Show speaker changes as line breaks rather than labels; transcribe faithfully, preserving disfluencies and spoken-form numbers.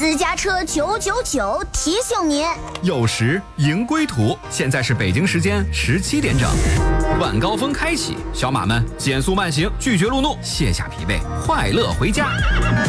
私家车九九九提醒您，
有时迎归途，现在是北京时间十七点整，晚高峰开启，小马们减速慢行，拒绝路怒，卸下疲惫，快乐回家。